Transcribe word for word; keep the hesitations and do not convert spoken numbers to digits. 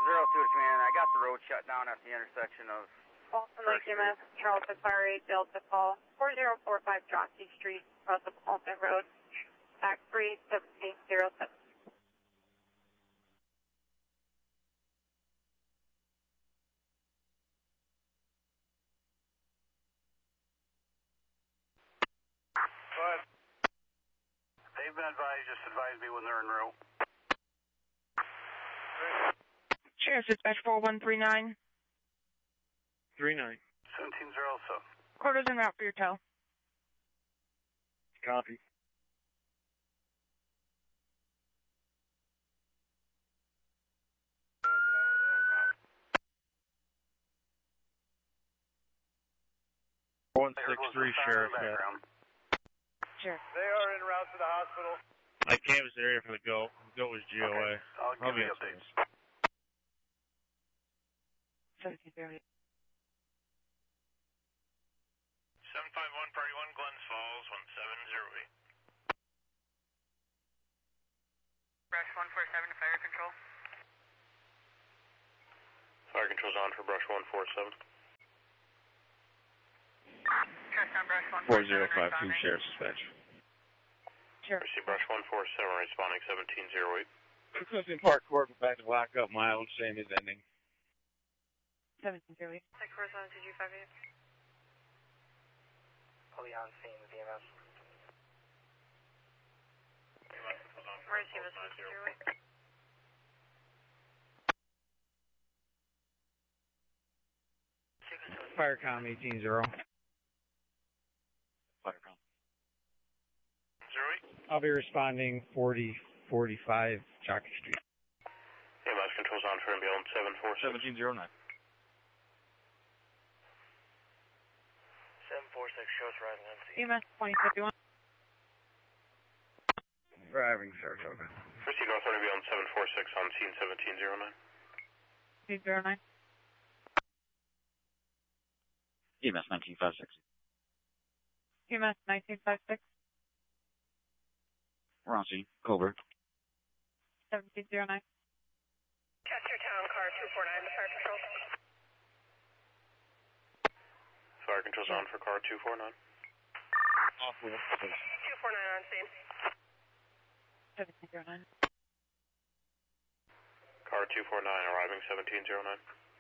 Zero two to command. I got the road shut down at the intersection of. Boston Lake E M S, Charleston Fire eight Delta call, four zero four five Jockey Street, across the Boston Road, back three seventeen zero seven. Go ahead. They've been advised, just advise me when they're en route. Sheriff's Dispatch four one three nine. Three nine. seventeen zero seven. Quarters en route for your tow. Copy. one six three, Sheriff. Yeah. Sure. They are en route to the hospital. I canvassed the area for the GO. The GO was G O A. Okay. I'll give I'll be you on updates. service. seventeen zero eight. seven five one, Party one, Glens Falls, one seven zero eight. Brush one four seven to fire control. Fire control's on for brush one four seven. Trust on brush one four zero five two, Sheriff's Dispatch. Sure. Receive brush one four seven, responding seventeen zero eight. Clifton Park Court, back to lockup. My own chain is ending. seventeen zero eight. Six correspondent to G five eight. I'll be on scene with E M S. Where's E M S seventeen zero eight? Firecom eighteen zero. Firecom. Zero eight. I'll be responding forty forty-five Jockey Street. E M S control's on for ambulance seven four six. seventeen zero nine. seven four six shows riding on E M S twenty fifty-one. Driving Saratoga. Proceed northbound ambulance seven four six on scene seventeen zero nine. eight zero nine. E M S nineteen five six. E M S nineteen fifty-six. We're on scene. Cobra. seventeen zero nine. Chester Town car two four nine, the fire patrol. Fire control's on for car two four nine. Off wheel. two four nine on scene. seventeen zero nine. Car two four nine arriving seventeen zero nine.